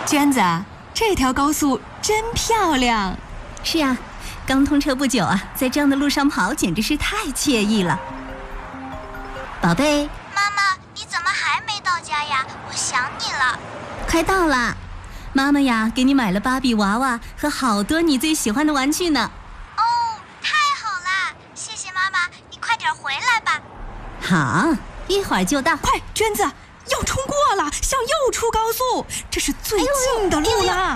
娟子，这条高速真漂亮。 是呀，刚通车不久啊，在这样的路上跑简直是太惬意了。宝贝， 妈妈，你怎么还没到家呀？我想你了。 快到了，妈妈呀，给你买了芭比娃娃和好多你最喜欢的玩具呢。 哦，太好了，谢谢妈妈，你快点回来吧。 好，一会儿就到。 快，娟子，要冲过了，向右出高速，这是最近的路啦。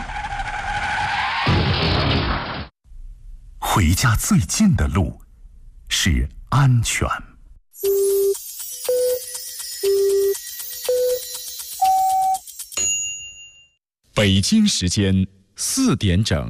回家最近的路是安全。 北京时间4点整，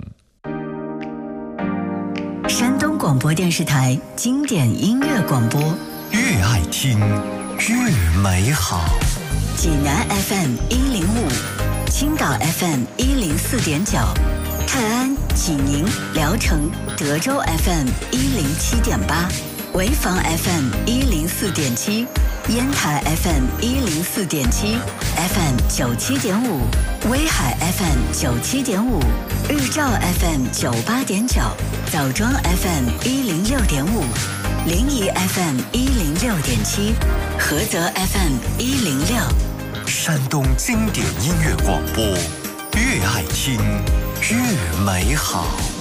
山东广播电视台经典音乐广播， 越爱听越美好。 济南 FM 105，青岛 FM 104.9，泰安、济宁、聊城、德州 FM 107.8，潍坊 FM 104.7，烟台 FM 104.7，FM 97.5，威海 FM 97.5，日照 FM 98.9，枣庄 FM 106.5，临沂 FM 106.7，菏泽 FM 106。 山东经典音乐广播，越爱听越美好。